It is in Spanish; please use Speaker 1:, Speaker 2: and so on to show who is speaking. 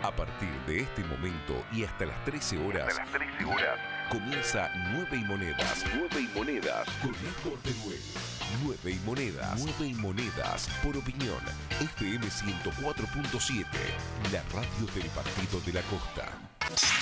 Speaker 1: A partir de este momento y hasta las 13 horas, comienza 9 y Monedas. 9 y Monedas con Néstor Teruel. 9 y Monedas. 9 y Monedas por Opinión. FM 104.7, la radio del Partido de la Costa.